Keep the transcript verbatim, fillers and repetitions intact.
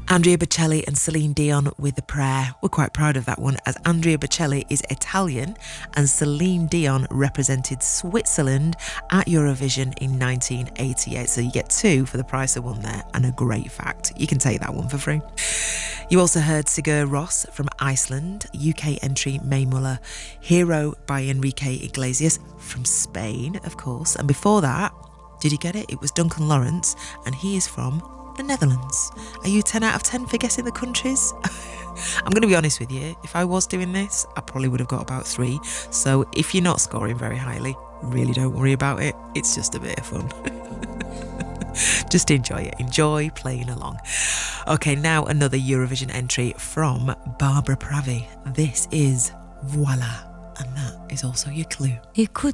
Andrea Bocelli and Celine Dion with The Prayer. We're quite proud of that one, as Andrea Bocelli is Italian and Celine Dion represented Switzerland at Eurovision in nineteen eighty-eight. So you get two for the price of one there, and a great fact. You can take that one for free. You also heard Sigur Rós from Iceland, U K entry Mae Muller, Hero by Enrique Iglesias from Spain, of course. And before that, did you get it? It was Duncan Lawrence, and he is from the Netherlands. Are you ten out of ten for guessing the countries? I'm going to be honest with you, if I was doing this, I probably would have got about three. So if you're not scoring very highly, really don't worry about it. It's just a bit of fun. Just enjoy it. Enjoy playing along. Okay, now another Eurovision entry from Barbara Pravi. This is Voila. And that is also your clue. Écoute